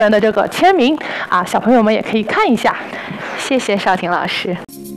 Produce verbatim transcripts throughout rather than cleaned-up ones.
的这个签名啊，小朋友们也可以看一下。 谢谢邵婷老师。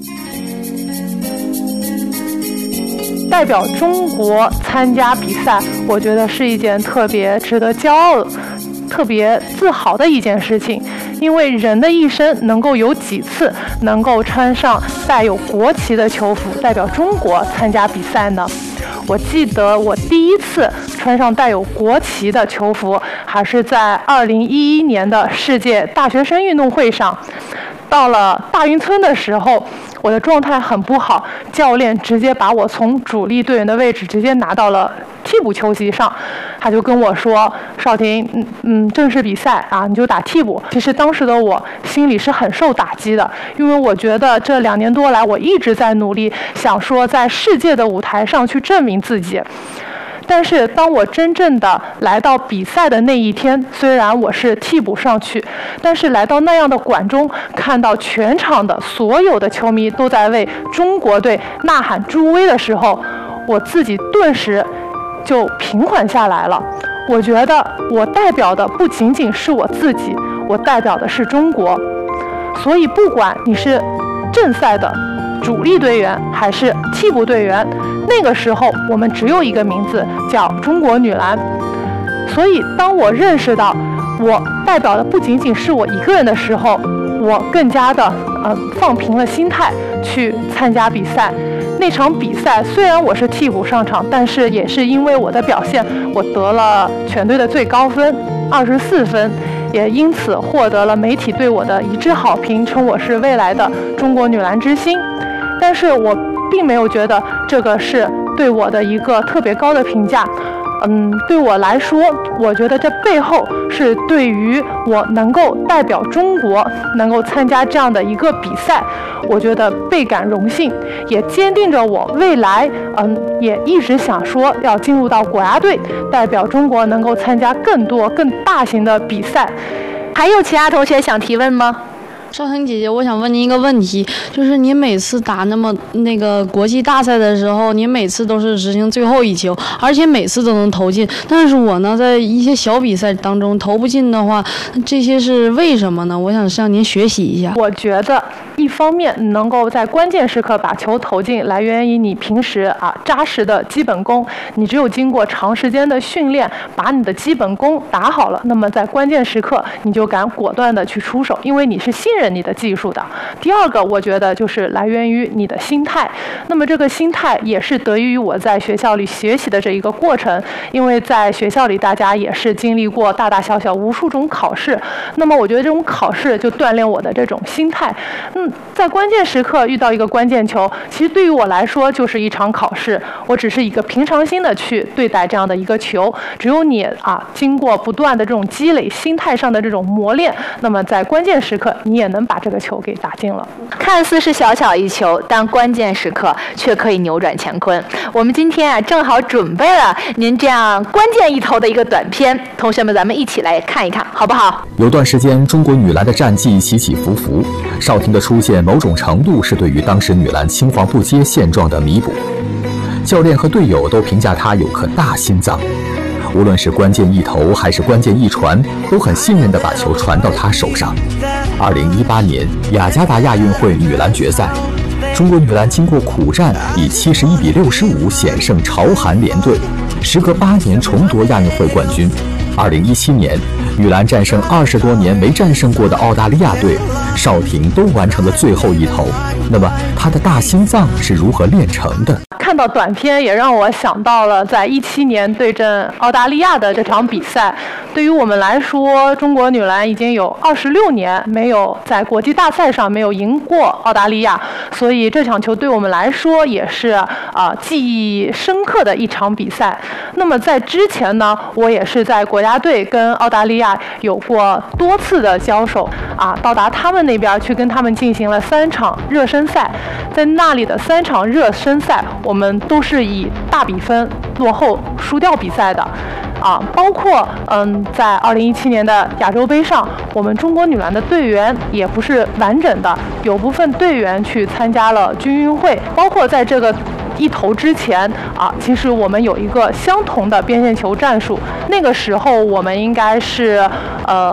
代表中国参加比赛，我觉得是一件特别值得骄傲、特别自豪的一件事情。因为人的一生能够有几次能够穿上带有国旗的球服，代表中国参加比赛呢？我记得我第一次穿上带有国旗的球服，还是在二零一一年的世界大学生运动会上。到了大运村的时候，我的状态很不好，教练直接把我从主力队员的位置直接拿到了替补球席上，他就跟我说：“邵婷，嗯嗯，正式比赛啊，你就打替补。”其实当时的我心里是很受打击的，因为我觉得这两年多来我一直在努力，想说在世界的舞台上去证明自己。但是当我真正的来到比赛的那一天，虽然我是替补上去，但是来到那样的馆中，看到全场的所有的球迷都在为中国队呐喊助威的时候，我自己顿时就平缓下来了。我觉得我代表的不仅仅是我自己，我代表的是中国。所以不管你是正赛的主力队员还是替补队员，那个时候我们只有一个名字，叫中国女篮。所以当我认识到我代表的不仅仅是我一个人的时候，我更加的呃放平了心态去参加比赛。那场比赛虽然我是替补上场，但是也是因为我的表现，我得了全队的最高分二十四分，也因此获得了媒体对我的一致好评，称我是未来的中国女篮之星。但是我并没有觉得这个是对我的一个特别高的评价。嗯，对我来说，我觉得这背后是对于我能够代表中国，能够参加这样的一个比赛，我觉得倍感荣幸，也坚定着我未来，嗯，也一直想说要进入到国家队，代表中国能够参加更多更大型的比赛。 还有其他同学想提问吗？ 邵婷姐姐，我想问您一个问题，就是你每次打那么那个国际大赛的时候，你每次都是执行最后一球，而且每次都能投进。但是我呢，在一些小比赛当中投不进的话，这些是为什么呢？我想向您学习一下。 我觉得一方面能够在关键时刻把球投进，来源于你平时啊扎实的基本功。你只有经过长时间的训练，把你的基本功打好了，那么在关键时刻你就敢果断的去出手，因为你是信任你的技术的。第二个，我觉得就是来源于你的心态。那么这个心态也是得益于我在学校里学习的这一个过程，因为在学校里大家也是经历过大大小小无数种考试，那么我觉得这种考试就锻炼我的这种心态。嗯，在关键时刻遇到一个关键球，其实对于我来说就是一场考试，我只是一个平常心的去对待这样的一个球。只有你啊，经过不断的这种积累，心态上的这种磨练，那么在关键时刻你也能把这个球给打进了。 看似是小小一球，但关键时刻却可以扭转乾坤。我们今天啊，正好准备了您这样关键一投的一个短片，同学们咱们一起来看一看，好不好？ 有段时间中国女篮的战绩起起伏伏，邵婷的出现某种程度是对于当时女篮青黄不接现状的弥补。教练和队友都评价她有颗大心脏，无论是关键一投还是关键一传，都很信任地把球传到她手上。二零一八年雅加达亚运会女篮决赛，中国女篮经过苦战，以七十一比六十五险胜朝韩联队，时隔八年重夺亚运会冠军。二零一七年，女篮战胜二十多年没战胜过的澳大利亚队，邵婷都完成了最后一投。那么，她的大心脏是如何炼成的？ 看到短片也让我想到了在一七年对阵澳大利亚的这场比赛。对于我们来说，中国女篮已经有二十六年没有在国际大赛上没有赢过澳大利亚，所以这场球对我们来说也是啊、呃、记忆深刻的一场比赛。那么在之前呢，我也是在国家队跟澳大利亚有过多次的交手啊，到达他们那边去跟他们进行了三场热身赛，在那里的三场热身赛，我们都是以大比分落后输掉比赛的，啊，包括嗯，在二零一七年的亚洲杯上，我们中国女篮的队员也不是完整的，有部分队员去参加了军运会，包括在这个一投之前啊，其实我们有一个相同的边线球战术，那个时候我们应该是呃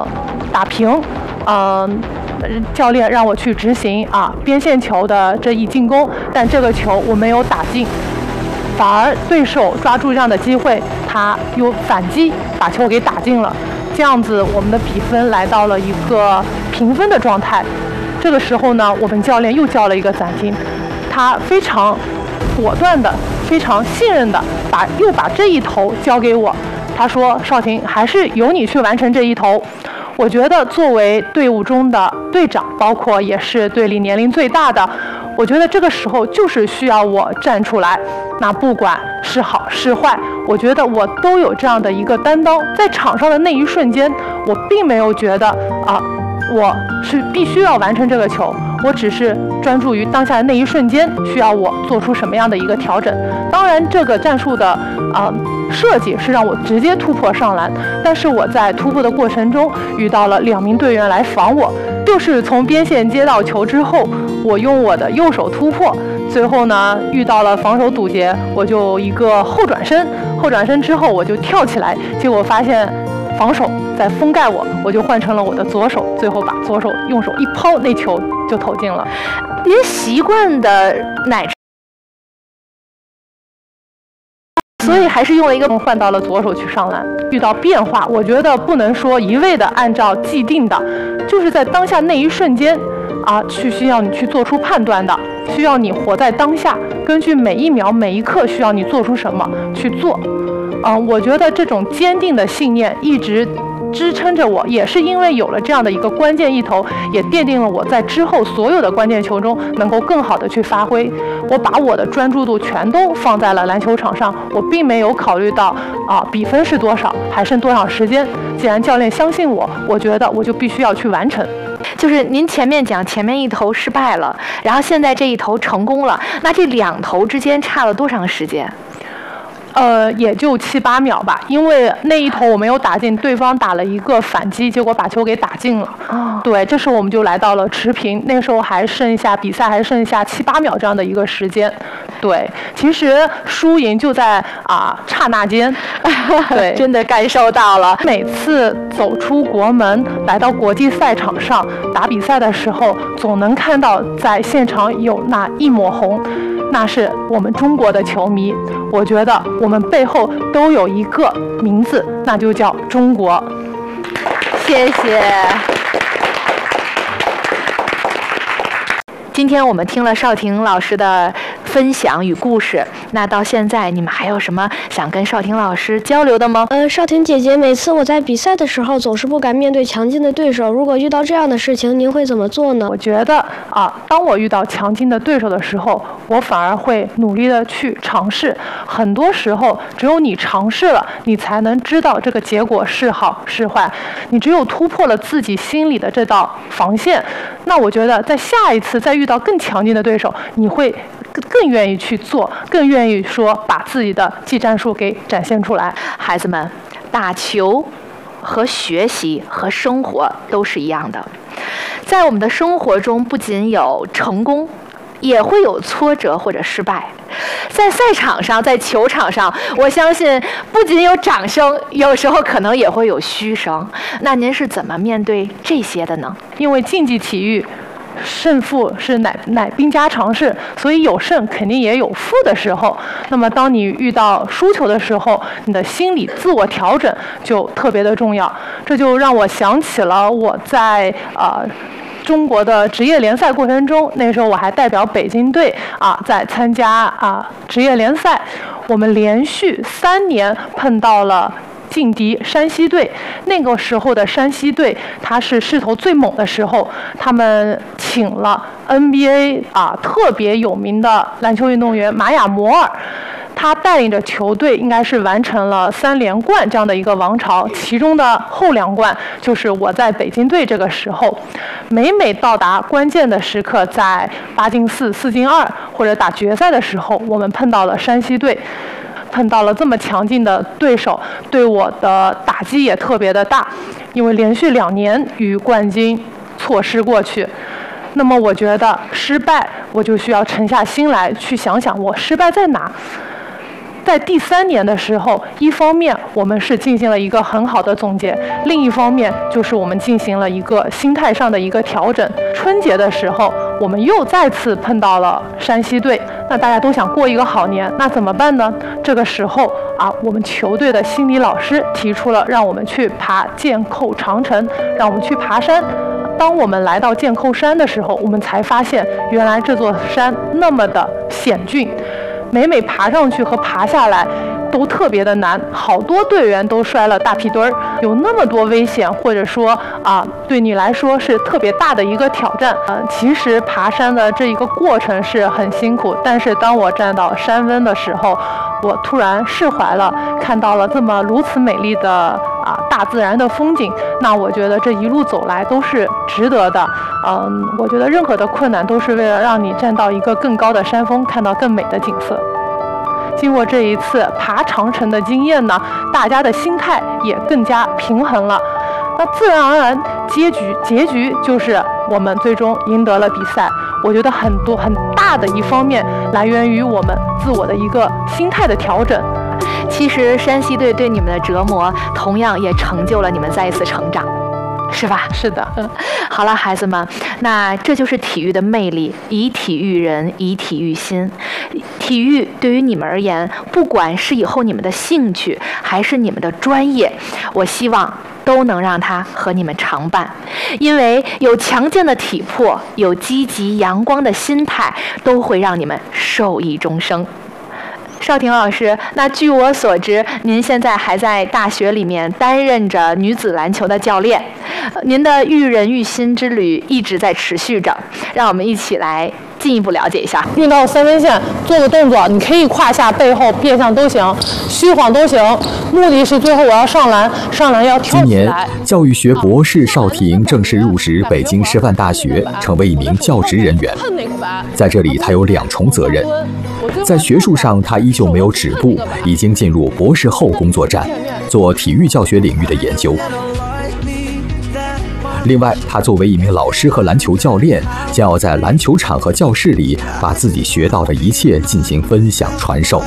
打平，嗯、呃，教练让我去执行啊边线球的这一进攻，但这个球我没有打进，反而对手抓住这样的机会，他又反击把球给打进了，这样子我们的比分来到了一个平分的状态。这个时候呢，我们教练又叫了一个暂停，他非常果断的、非常信任的把又把这一投交给我。他说：“少婷，还是由你去完成这一投。”我觉得作为队伍中的队长，包括也是队里年龄最大的，我觉得这个时候就是需要我站出来。那不管是好是坏，我觉得我都有这样的一个担当。在场上的那一瞬间，我并没有觉得啊。我是必须要完成这个球，我只是专注于当下的那一瞬间，需要我做出什么样的一个调整。当然，这个战术的啊、呃、设计是让我直接突破上篮，但是我在突破的过程中遇到了两名队员来防我，就是从边线接到球之后，我用我的右手突破，最后呢遇到了防守堵截，我就一个后转身，后转身之后我就跳起来，结果发现防守在封盖我，我就换成了我的左手，最后把左手用手一抛，那球就投进了。 您习惯的奶， 所以还是用了一个换到了左手去上篮。遇到变化，我觉得不能说一味的按照既定的，就是在当下那一瞬间啊，去需要你去做出判断的，需要你活在当下，根据每一秒每一刻需要你做出什么去做。嗯，我觉得这种坚定的信念一直支撑着我，也是因为有了这样的一个关键一投，也奠定了我在之后所有的关键球中能够更好的去发挥。我把我的专注度全都放在了篮球场上，我并没有考虑到啊比分是多少，还剩多少时间。既然教练相信我，我觉得我就必须要去完成。 就是您前面讲前面一投失败了，然后现在这一投成功了，那这两投之间差了多长时间？ 呃，也就七八秒吧，因为那一投我没有打进，对方打了一个反击，结果把球给打进了。 哦， 对，这时候我们就来到了持平，那时候还剩下比赛还剩下七八秒这样的一个时间。对，其实输赢就在啊刹那间。对， 真的感受到了。 每次走出国门，来到国际赛场上打比赛的时候，总能看到在现场有那一抹红，那是我们中国的球迷。我觉得我们背后都有一个名字，那就叫中国。 谢谢。今天我们听了少婷老师的分享与故事，那到现在你们还有什么想跟少婷老师交流的吗？ 呃，少婷姐姐，每次我在比赛的时候总是不敢面对强劲的对手，如果遇到这样的事情，您会怎么做呢？ 我觉得啊，当我遇到强劲的对手的时候，我反而会努力的去尝试。很多时候，只有你尝试了，你才能知道这个结果是好是坏。你只有突破了自己心里的这道防线，那我觉得在下一次再遇到更强劲的对手，你会更更愿意去做，更愿意说把自己的技战术给展现出来。 孩子们，打球和学习和生活都是一样的，在我们的生活中不仅有成功，也会有挫折或者失败。在赛场上，在球场上，我相信不仅有掌声，有时候可能也会有嘘声。那您是怎么面对这些的呢？ 因为竞技体育胜负是乃乃兵家常事，所以有胜肯定也有负的时候。那么当你遇到输球的时候，你的心理自我调整就特别的重要。这就让我想起了我在呃中国的职业联赛过程中，那时候我还代表北京队啊在参加啊职业联赛，我们连续三年碰到了劲敌山西队。那个时候的山西队，他是势头最猛的时候，他们请了 N B A 啊特别有名的篮球运动员玛雅摩尔，他带领着球队应该是完成了三连冠这样的一个王朝，其中的后两冠就是我在北京队这个时候。每每到达关键的时刻，在八进四、四进二或者打决赛的时候，我们碰到了山西队。碰到了这么强劲的对手，对我的打击也特别的大，因为连续两年与冠军错失过去。那么我觉得失败，我就需要沉下心来去想想我失败在哪。 在第三年的时候，一方面我们是进行了一个很好的总结，另一方面就是我们进行了一个心态上的一个调整。春节的时候，我们又再次碰到了山西队，那大家都想过一个好年，那怎么办呢？这个时候啊，我们球队的心理老师提出了让我们去爬箭扣长城，让我们去爬山。当我们来到箭扣山的时候，我们才发现原来这座山那么的险峻，每每爬上去和爬下来都特别的难，好多队员都摔了大屁墩儿，有那么多危险，或者说啊，对你来说是特别大的一个挑战。呃，其实爬山的这一个过程是很辛苦，但是当我站到山温的时候，我突然释怀了，看到了这么如此美丽的啊大自然的风景，那我觉得这一路走来都是值得的。嗯，我觉得任何的困难都是为了让你站到一个更高的山峰，看到更美的景色。经过这一次爬长城的经验呢，大家的心态也更加平衡了。那自然而然，结局结局就是我们最终赢得了比赛。我觉得很多很大的一方面来源于我们自我的一个心态的调整。 其实山西队对你们的折磨，同样也成就了你们再一次成长，是吧？ 是的。 嗯，好了，孩子们，那这就是体育的魅力，以体育人，以体育心。体育对于你们而言，不管是以后你们的兴趣，还是你们的专业，我希望都能让它和你们常伴，因为有强健的体魄，有积极阳光的心态，都会让你们受益终生。邵婷老师，那据我所知，您现在还在大学里面担任着女子篮球的教练，您的育人育心之旅一直在持续着，让我们一起来进一步了解一下。 运到三分线做个动作，你可以胯下、背后、蹩向都行，虚晃都行，目的是最后我要上篮，上篮要跳起来。 今年，教育学博士邵婷正式入职北京师范大学，成为一名教职人员。在这里，他有两重责任。在学术上，他依旧没有止步，已经进入博士后工作站，做体育教学领域的研究。另外，他作为一名老师和篮球教练，将要在篮球场和教室里把自己学到的一切进行分享传授。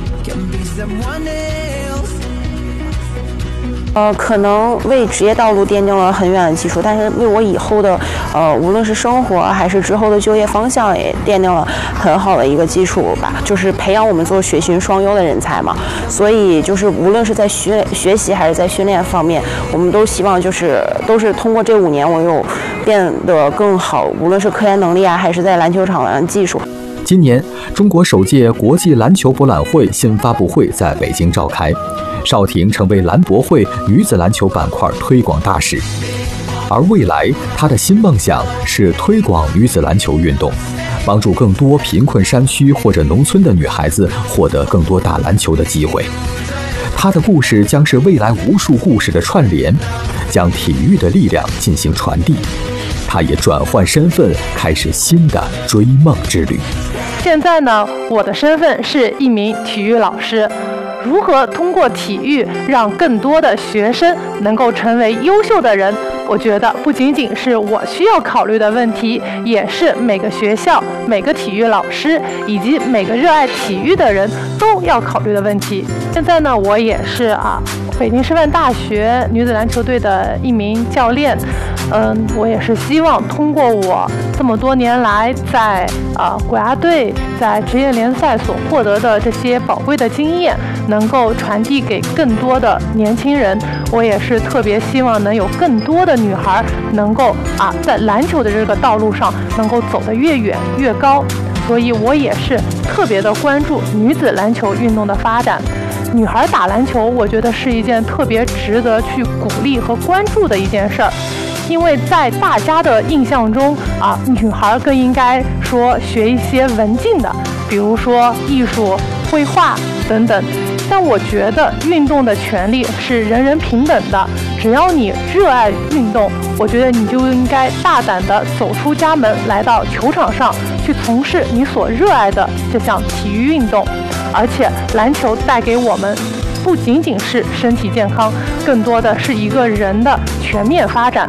呃，可能为职业道路奠定了很远的基础，但是为我以后的，呃，无论是生活还是之后的就业方向，也奠定了很好的一个基础吧。就是培养我们做学训双优的人才嘛，所以就是无论是在学学习还是在训练方面，我们都希望就是都是通过这五年，我有变得更好，无论是科研能力啊，还是在篮球场上的技术。 今年，中国首届国际篮球博览会新发布会在北京召开，邵婷成为篮博会女子篮球板块推广大使。而未来，她的新梦想是推广女子篮球运动，帮助更多贫困山区或者农村的女孩子获得更多打篮球的机会。她的故事将是未来无数故事的串联，将体育的力量进行传递。她也转换身份，开始新的追梦之旅。 现在呢，我的身份是一名体育老师。如何通过体育让更多的学生能够成为优秀的人，我觉得不仅仅是我需要考虑的问题，也是每个学校、每个体育老师以及每个热爱体育的人都要考虑的问题。现在呢，我也是啊，北京师范大学女子篮球队的一名教练。嗯，我也是希望通过我这么多年来在啊国家队、在职业联赛所获得的这些宝贵的经验，能够传递给更多的年轻人。我也是特别希望能有更多的女孩能够啊在篮球的这个道路上能够走得越远越高。所以我也是特别的关注女子篮球运动的发展。女孩打篮球，我觉得是一件特别值得去鼓励和关注的一件事儿。因为在大家的印象中啊，女孩更应该说学一些文静的，比如说艺术、绘画等等。但我觉得运动的权利是人人平等的，只要你热爱运动，我觉得你就应该大胆地走出家门，来到球场上去从事你所热爱的这项体育运动。而且篮球带给我们不仅仅是身体健康，更多的是一个人的全面发展。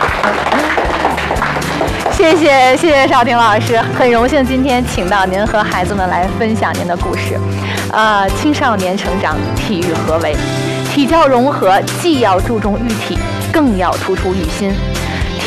谢谢谢谢邵婷老师，很荣幸今天请到您和孩子们来分享您的故事。 呃，青少年成长，体育何为？体教融合既要注重育体，更要突出育心。